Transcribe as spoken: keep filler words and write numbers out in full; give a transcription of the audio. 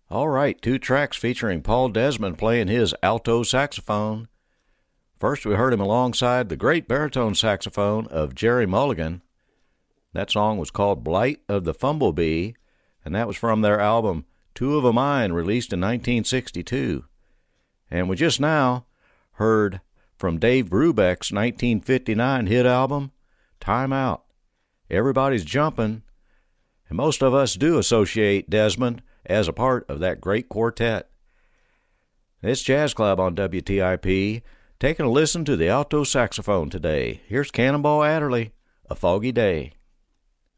All right, two tracks featuring Paul Desmond playing his alto saxophone. First, we heard him alongside the great baritone saxophone of Jerry Mulligan. That song was called Blight of the Fumblebee, and that was from their album Two of a Mind, released in nineteen sixty-two. And we just now heard from Dave Brubeck's nineteen fifty-nine hit album, Time Out. Everybody's jumping, and most of us do associate Desmond as a part of that great quartet. It's Jazz Club on W T I P, taking a listen to the alto saxophone today. Here's Cannonball Adderley, A Foggy Day.